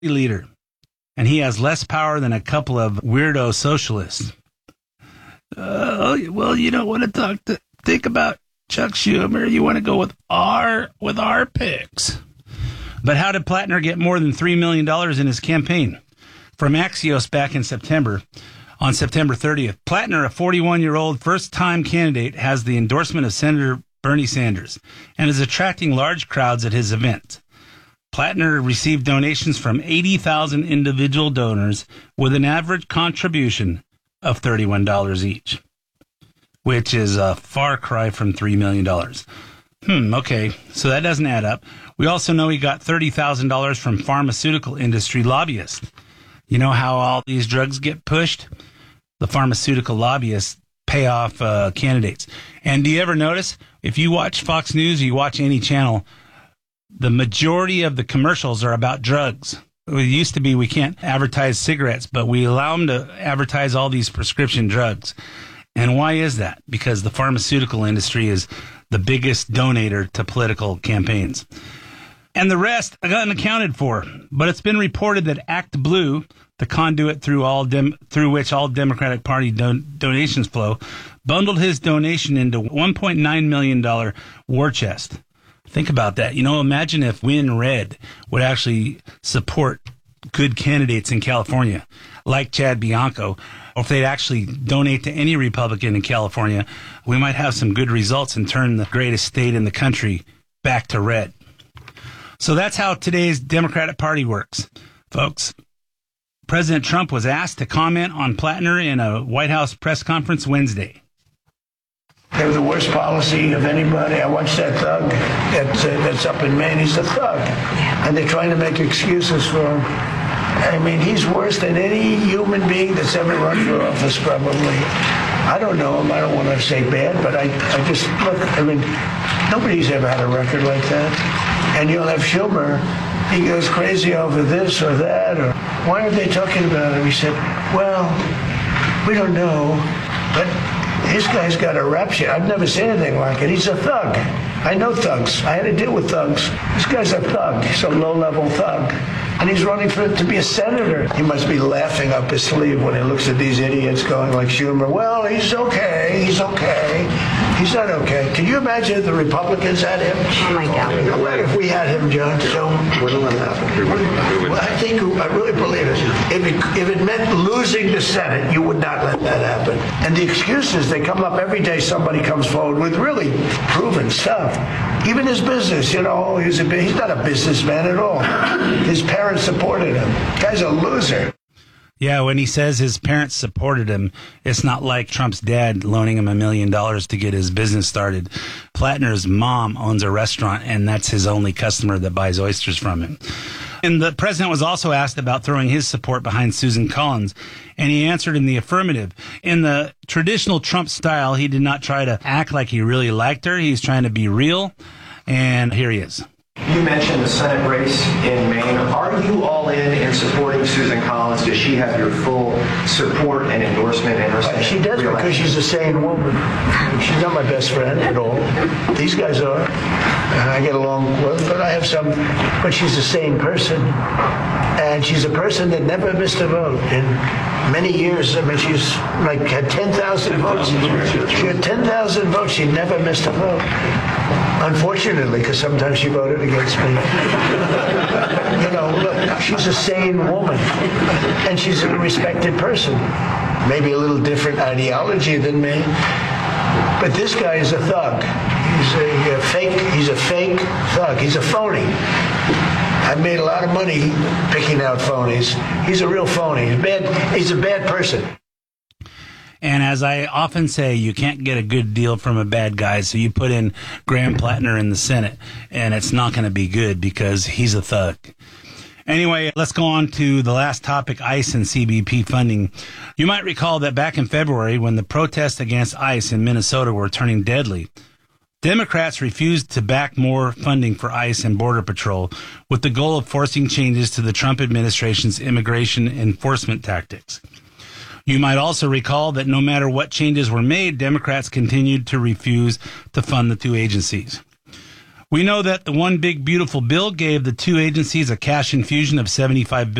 leader, and he has less power than a couple of weirdo socialists. Well, you don't want to think about Chuck Schumer. You want to go with our picks. But how did Plattner get more than $3 million in his campaign? From Axios back in September, on September 30th, Plattner, a 41-year-old first-time candidate, has the endorsement of Senator Bernie Sanders and is attracting large crowds at his event. Plattner received donations from 80,000 individual donors with an average contribution of $31 each, which is a far cry from $3 million. Okay, so that doesn't add up. We also know he got $30,000 from pharmaceutical industry lobbyists. You know how all these drugs get pushed? The pharmaceutical lobbyists pay off candidates. And do you ever notice, if you watch Fox News or you watch any channel, the majority of the commercials are about drugs. It used to be we can't advertise cigarettes, but we allow them to advertise all these prescription drugs. And why is that? Because the pharmaceutical industry is the biggest donator to political campaigns. And the rest are unaccounted for. But it's been reported that Act Blue, the conduit through which all Democratic Party donations flow, bundled his donation into $1.9 million war chest. Think about that. Imagine if Win Red would actually support good candidates in California, like Chad Bianco, or if they'd actually donate to any Republican in California, we might have some good results and turn the greatest state in the country back to red. So that's how today's Democratic Party works, folks. President Trump was asked to comment on Plattner in a White House press conference Wednesday. They have the worst policy of anybody. I watched that thug that's up in Maine. He's a thug. And they're trying to make excuses for him. I mean, he's worse than any human being that's ever run for office, probably. I don't know him. I don't want to say bad, but I just, look, I mean, nobody's ever had a record like that. And you'll have Schumer. He goes crazy over this or that. Or why are they talking about him? He said, well, we don't know, but this guy's got a rap sheet. I've never seen anything like it. He's a thug. I know thugs. I had to deal with thugs. This guy's a thug. He's a low-level thug. And he's running to be a senator. He must be laughing up his sleeve when he looks at these idiots going like Schumer. Well, he's okay. He's okay. He's not okay. Can you imagine if the Republicans had him? Oh, my God. What if we had him, John? Wouldn't let that happen. Well, I really believe it. If it meant losing the Senate, you would not let that happen. And the excuses, they come up every day. Somebody comes forward with really proven stuff. Even his business, he's not a businessman at all. His parents supported him. Guy's a loser. Yeah, when he says his parents supported him, it's not like Trump's dad loaning him $1 million to get his business started. Plattner's mom owns a restaurant, and that's his only customer that buys oysters from him. And the president was also asked about throwing his support behind Susan Collins, and he answered in the affirmative. In the traditional Trump style, he did not try to act like he really liked her. He's trying to be real, and here he is. You mentioned the Senate race in Maine. Are you all in supporting Susan Collins? Does she have your full support and endorsement in her Senate? She does, because she's a sane woman. She's not my best friend at all. These guys are. I get along with, but I have some. But she's a sane person. And she's a person that never missed a vote in many years. I mean, she's had 10,000 votes. She had 10,000 votes. She never missed a vote. Unfortunately, because sometimes she voted against me. Look, she's a sane woman, and she's a respected person. Maybe a little different ideology than me, but this guy is a thug. He's a fake thug. He's a phony. I've made a lot of money picking out phonies. He's a real phony. He's a bad person. And as I often say, you can't get a good deal from a bad guy, so you put in Graham Plattner in the Senate, and it's not going to be good because he's a thug. Anyway, let's go on to the last topic, ICE and CBP funding. You might recall that back in February, when the protests against ICE in Minnesota were turning deadly, Democrats refused to back more funding for ICE and Border Patrol with the goal of forcing changes to the Trump administration's immigration enforcement tactics. You might also recall that no matter what changes were made, Democrats continued to refuse to fund the two agencies. We know that the One Big Beautiful Bill gave the two agencies a cash infusion of $75 billion.